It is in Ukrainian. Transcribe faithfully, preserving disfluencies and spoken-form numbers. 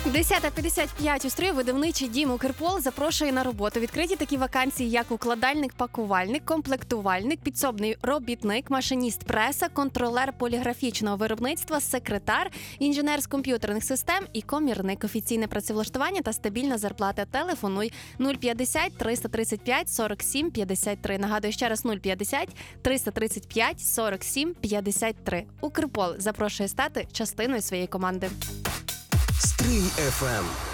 десята п'ятдесят п'ять у Стрию видавничий дім «Укрпол» запрошує на роботу. Відкриті такі вакансії, як укладальник-пакувальник, комплектувальник, підсобний робітник, машиніст преса, контролер поліграфічного виробництва, секретар, інженер з комп'ютерних систем і комірник. Офіційне працевлаштування та стабільна зарплата. Телефонуй нуль п'ятдесят триста тридцять п'ять сорок сім п'ятдесят три. Нагадую ще раз нуль п'ятдесят триста тридцять п'ять сорок сім п'ятдесят три. «Укрпол» запрошує стати частиною своєї команди. Стрий еф ем.